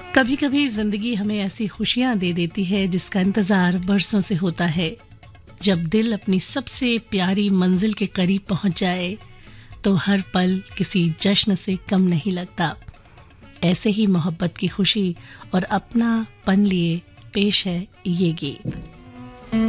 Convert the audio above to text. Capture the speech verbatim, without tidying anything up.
कभी कभी जिंदगी हमें ऐसी खुशियां दे देती है जिसका इंतजार बरसों से होता है। जब दिल अपनी सबसे प्यारी मंजिल के करीब पहुंच जाए तो हर पल किसी जश्न से कम नहीं लगता। ऐसे ही मोहब्बत की खुशी और अपनापन लिए पेश है ये गीत।